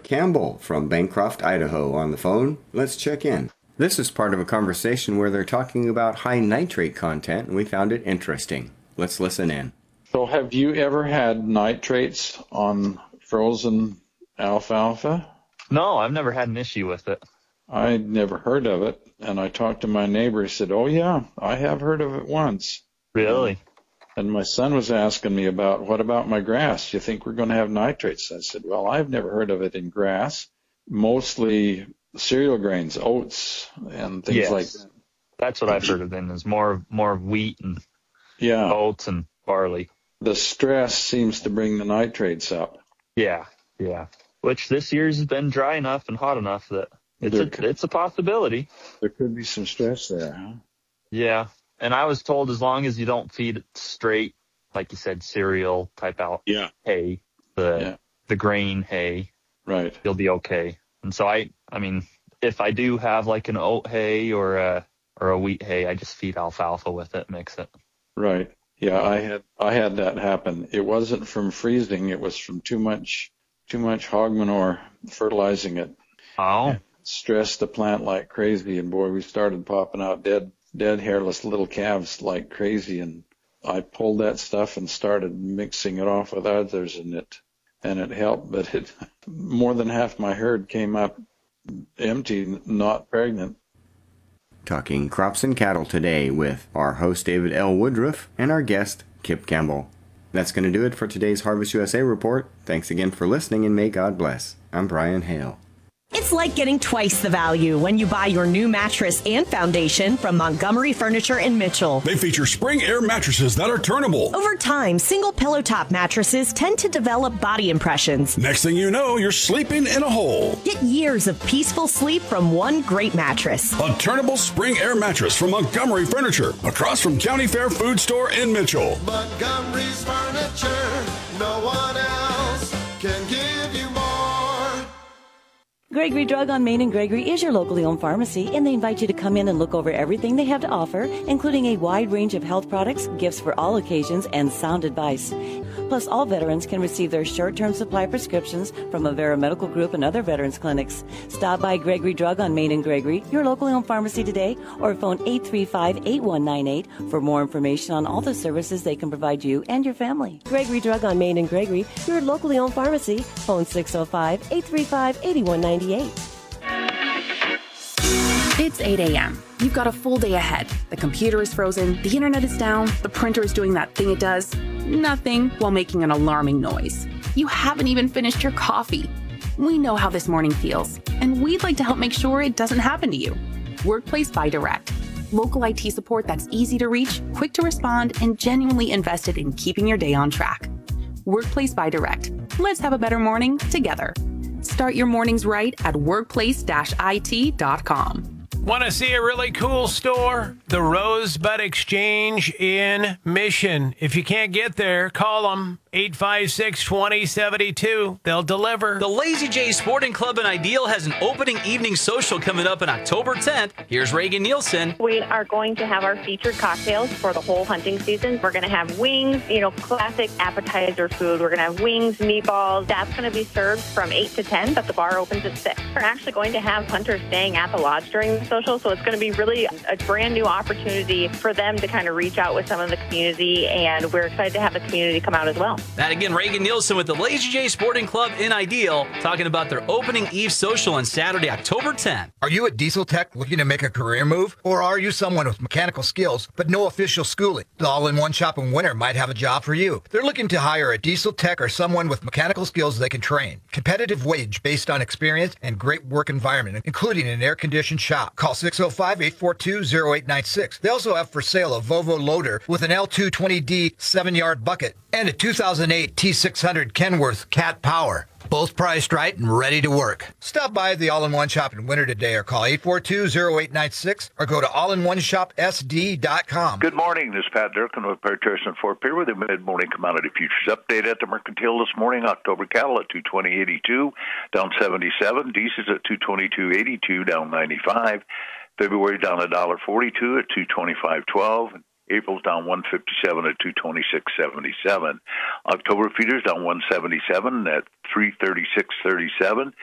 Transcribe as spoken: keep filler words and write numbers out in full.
Kip Campbell from Bancroft, Idaho on the phone. Let's check in. This is part of a conversation where they're talking about high nitrate content, and we found it interesting. Let's listen in. So have you ever had nitrates on frozen alfalfa? No, I've never had an issue with it. I'd never heard of it, and I talked to my neighbor. He said, oh, yeah, I have heard of it once. Really? And my son was asking me about, what about my grass? Do you think we're going to have nitrates? I said, well, I've never heard of it in grass. Mostly cereal grains, oats, and things yes. like that. That's what I've heard of them, is more, more wheat and yeah. oats and barley. The stress seems to bring the nitrates up. Yeah, yeah. Which this year's been dry enough and hot enough that it's a, could, it's a possibility. There could be some stress there, huh? Yeah. And I was told as long as you don't feed it straight, like you said, cereal type out yeah. hay, the yeah. the grain hay, right, you'll be okay. And so I, I mean, if I do have like an oat hay or a or a wheat hay, I just feed alfalfa with it, mix it. Right. Yeah, I had I had that happen. It wasn't from freezing; it was from too much too much hog manure fertilizing it. Oh. It stressed the plant like crazy, and boy, we started popping out dead. dead hairless little calves like crazy, and I pulled that stuff and started mixing it off with others, and it and it helped, but it more than half my herd came up empty, not pregnant. Talking crops and cattle today with our host David L. Woodruff and our guest Kip Campbell. That's going to do it for today's Harvest U S A report. Thanks again for listening, and may God bless. I'm Brian Hale. It's like getting twice the value when you buy your new mattress and foundation from Montgomery Furniture in Mitchell. They feature spring air mattresses that are turnable. Over time, single pillow top mattresses tend to develop body impressions. Next thing you know, you're sleeping in a hole. Get years of peaceful sleep from one great mattress. A turnable spring air mattress from Montgomery Furniture, across from County Fair Food Store in Mitchell. Montgomery's Furniture, no one else can give you more. Gregory Drug on Main and Gregory is your locally owned pharmacy, and they invite you to come in and look over everything they have to offer, including a wide range of health products, gifts for all occasions, and sound advice. Plus, all veterans can receive their short-term supply prescriptions from Avera Medical Group and other veterans clinics. Stop by Gregory Drug on Main and Gregory, your locally owned pharmacy today, or phone eight three five, eight one nine eight for more information on all the services they can provide you and your family. Gregory Drug on Main and Gregory, your locally owned pharmacy. Phone six oh five, eight three five, eight one nine eight. It's eight a.m. You've got a full day ahead. The computer is frozen, the internet is down, the printer is doing that thing it does. Nothing while making an alarming noise. You haven't even finished your coffee. We know how this morning feels, and we'd like to help make sure it doesn't happen to you. Workplace by Direct. Local I T support that's easy to reach, quick to respond, and genuinely invested in keeping your day on track. Workplace by Direct. Let's have a better morning together. Start your mornings right at workplace dash I T dot com. Want to see a really cool store? The Rosebud Exchange in Mission. If you can't get there, call them. eight five six, two zero seven two. They'll deliver. The Lazy J Sporting Club in Ideal has an opening evening social coming up on October tenth. Here's Reagan Nielsen. We are going to have our featured cocktails for the whole hunting season. We're going to have wings, you know, classic appetizer food. We're going to have wings, meatballs. That's going to be served from eight to ten, but the bar opens at six. We're actually going to have hunters staying at the lodge during the social, so it's going to be really a brand new opportunity for them to kind of reach out with some of the community, and we're excited to have the community come out as well. That again, Reagan Nielsen with the Lazy J Sporting Club in Ideal, talking about their opening eve social on Saturday, October tenth. Are you a diesel tech looking to make a career move? Or are you someone with mechanical skills but no official schooling? The All-in-One Shop in Winter might have a job for you. They're looking to hire a diesel tech or someone with mechanical skills they can train. Competitive wage based on experience and great work environment, including an air-conditioned shop. Call six oh five, eight four two, oh eight nine six. They also have for sale a Volvo loader with an L two twenty D seven-yard bucket and a two thousand eight T six hundred Kenworth Cat Power. Both priced right and ready to work. Stop by the All-in-One Shop in Winter today or call eight four two, oh eight nine six or go to all in one shop s d dot com. Good morning. This is Pat Durkin with Paris and Fort Pierre with a mid-morning commodity futures update at the Mercantile this morning. October cattle at two twenty eighty-two, down seventy-seven. Diesel's at two twenty-two eighty-two, down ninety-five. February down one dollar forty-two at two twenty-five twelve. April's down one fifty-seven at two twenty-six seventy-seven. October feeders down one seventy-seven at three thirty-six thirty-seven.